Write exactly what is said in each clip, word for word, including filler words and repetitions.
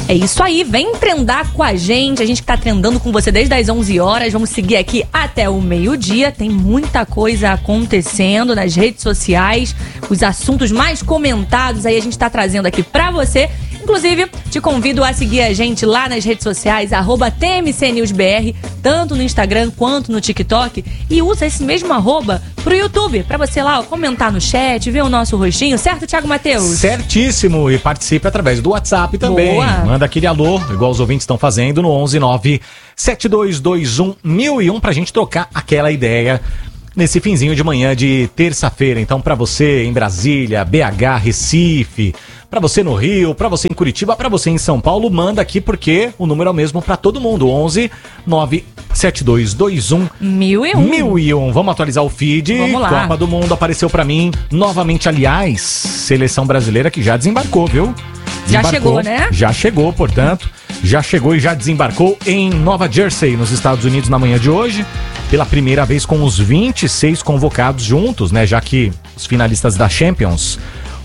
É isso aí, vem trendar com a gente. A gente que tá trendando com você desde as onze horas. Vamos seguir aqui até o meio-dia. Tem muita coisa acontecendo nas redes sociais. Os assuntos mais comentados aí a gente tá trazendo aqui pra você. Inclusive, te convido a seguir a gente lá nas redes sociais, arroba T M C News B R, tanto no Instagram quanto no TikTok. E usa esse mesmo arroba pro YouTube, pra você lá ó, comentar no chat, ver o nosso rostinho, certo, Thiago Matheus? Certíssimo, e participe através do WhatsApp também. Boa. Manda aquele alô, igual os ouvintes estão fazendo, no onze nove sete dois dois um mil e um pra gente trocar aquela ideia nesse finzinho de manhã de terça-feira. Então, pra você em Brasília, B H, Recife, pra você no Rio, pra você em Curitiba, pra você em São Paulo, manda aqui porque o número é o mesmo pra todo mundo. onze nove sete dois dois um mil e um. mil e um. Vamos atualizar o feed. Vamos lá. Copa do Mundo apareceu pra mim novamente, aliás, seleção brasileira que já desembarcou, viu? Já Desembarcou, chegou, né? Já chegou, portanto, já chegou e já desembarcou em Nova Jersey, nos Estados Unidos, na manhã de hoje, pela primeira vez com os vinte e seis convocados juntos, né? Já que os finalistas da Champions,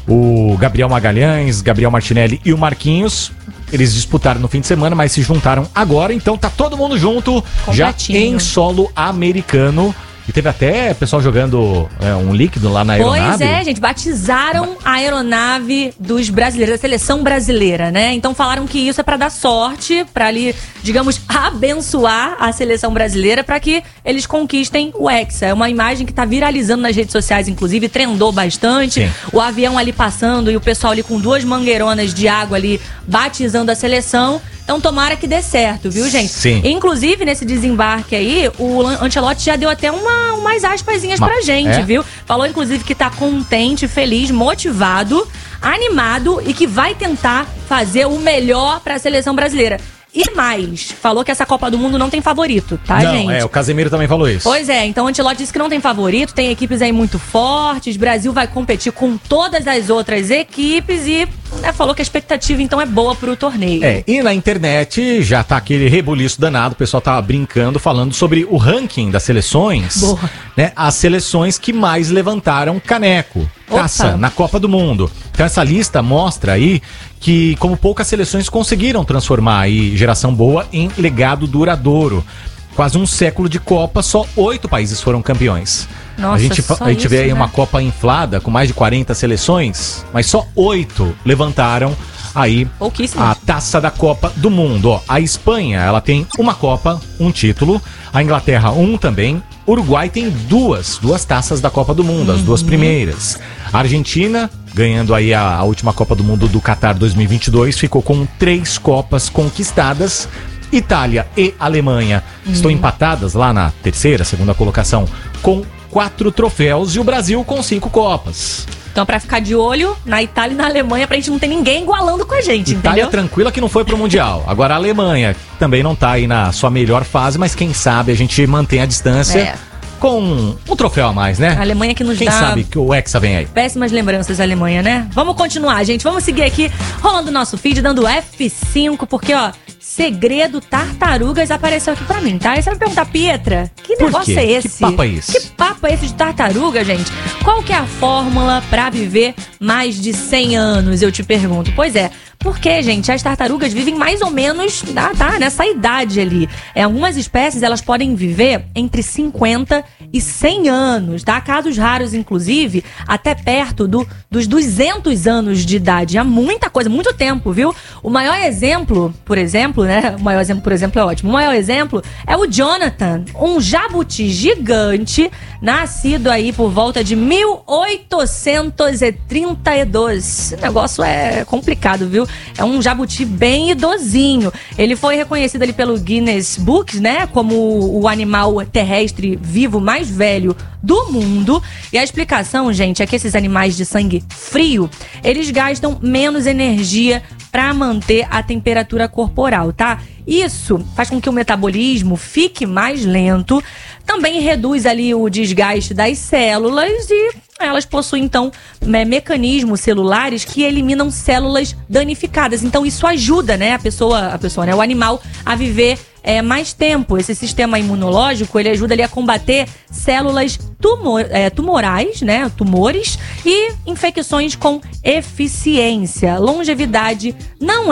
o Gabriel Magalhães, Gabriel Martinelli e o Marquinhos, eles disputaram no fim de semana, mas se juntaram agora, então tá todo mundo junto, já em solo americano. E teve até pessoal jogando é, um líquido lá na aeronave. Pois é, gente, batizaram a aeronave dos brasileiros, da seleção brasileira, né? Então falaram que isso é pra dar sorte, pra ali, digamos, abençoar a seleção brasileira pra que eles conquistem o Hexa. É uma imagem que tá viralizando nas redes sociais, inclusive, trendou bastante. Sim. O avião ali passando e o pessoal ali com duas mangueironas de água ali batizando a seleção. Então tomara que dê certo, viu, gente? Sim. Inclusive, nesse desembarque aí, o Ancelotti já deu até uma, umas aspasinhas Uma, pra gente, é? viu? Falou, inclusive, que tá contente, feliz, motivado, animado e que vai tentar fazer o melhor pra seleção brasileira. E mais, falou que essa Copa do Mundo não tem favorito, tá, não, gente? É, o Casemiro também falou isso. Pois é, então o Ancelotti disse que não tem favorito, tem equipes aí muito fortes, Brasil vai competir com todas as outras equipes e né, falou que a expectativa então é boa pro torneio. É, e na internet já tá aquele rebuliço danado, o pessoal tava brincando, falando sobre o ranking das seleções, Boa. né? As seleções que mais levantaram caneco, taça, Opa. na Copa do Mundo. Então essa lista mostra aí que como poucas seleções conseguiram transformar aí geração boa em legado duradouro. Quase um século de Copa, só oito países foram campeões. Nossa, a gente, só a gente isso, vê aí né? uma Copa inflada com mais de quarenta seleções, mas só oito levantaram aí Pouquíssimas. a taça da Copa do Mundo. Ó, a Espanha, ela tem uma Copa, um título. A Inglaterra, um também. O Uruguai tem duas, duas taças da Copa do Mundo, Uhum. as duas primeiras. A Argentina, ganhando aí a, a última Copa do Mundo do Qatar dois mil e vinte e dois, ficou com três Copas conquistadas. Itália e Alemanha Uhum. estão empatadas lá na terceira, segunda colocação, com quatro troféus, e o Brasil com cinco Copas. Então pra ficar de olho na Itália e na Alemanha pra gente não ter ninguém igualando com a gente, Itália entendeu? tranquila que não foi pro Mundial. Agora a Alemanha também não tá aí na sua melhor fase, mas quem sabe a gente mantém a distância É. com um troféu a mais, né? A Alemanha que nos Quem dá sabe que o Hexa vem aí. péssimas lembranças da Alemanha, né? Vamos continuar, gente. Vamos seguir aqui, rolando o nosso feed, dando F cinco, porque, ó, Segredo Tartarugas apareceu aqui pra mim, tá? Aí você vai me perguntar, Pietra, que Por negócio quê? é Que esse? papo é esse? Que papo é esse de tartaruga, gente? Qual que é a fórmula pra viver mais de cem anos, eu te pergunto? Pois é, porque, gente, as tartarugas vivem mais ou menos, tá, tá, nessa idade ali. É, algumas espécies, elas podem viver entre cinquenta e cem anos, tá? Casos raros, inclusive, até perto do, dos duzentos anos de idade. Há muita coisa, muito tempo, viu? O maior exemplo, por exemplo, né? O maior exemplo, por exemplo, é ótimo. O maior exemplo é o Jonathan, um jabuti gigante, nascido aí por volta de mil oitocentos e trinta e dois. O negócio é complicado, viu? É um jabuti bem idosinho. Ele foi reconhecido ali pelo Guinness Book, né? Como o animal terrestre vivo mais velho do mundo. E a explicação, gente, é que esses animais de sangue frio, eles gastam menos energia para manter a temperatura corporal, tá? Isso faz com que o metabolismo fique mais lento, também reduz ali o desgaste das células e elas possuem, então, me- mecanismos celulares que eliminam células danificadas. Então, isso ajuda, né, a pessoa, a pessoa, né, o animal a viver é, mais tempo. Esse sistema imunológico, ele ajuda ali a combater células tumor, é, tumorais, né, tumores e infecções com eficiência. Longevidade não é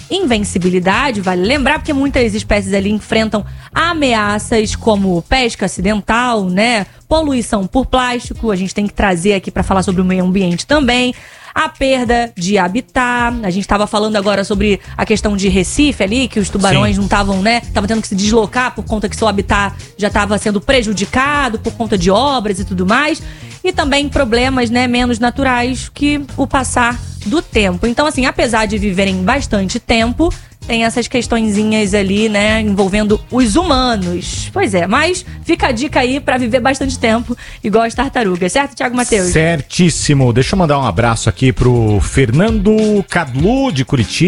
invencibilidade, vale lembrar, porque muitas espécies ali enfrentam ameaças como pesca acidental, né? Poluição por plástico, a gente tem que trazer aqui para falar sobre o meio ambiente também. A perda de habitat, a gente estava falando agora sobre a questão de Recife ali, que os tubarões Sim. não estavam, né, estavam tendo que se deslocar por conta que seu habitat já estava sendo prejudicado por conta de obras e tudo mais. E também problemas, né, menos naturais que o passar do tempo. Então, assim, apesar de viverem bastante tempo, tem essas questõezinhas ali, né, envolvendo os humanos. Pois é, mas fica a dica aí pra viver bastante tempo, igual as tartarugas, certo, Thiago Matheus? Certíssimo. Deixa eu mandar um abraço aqui pro Fernando Cadlu, de Curitiba.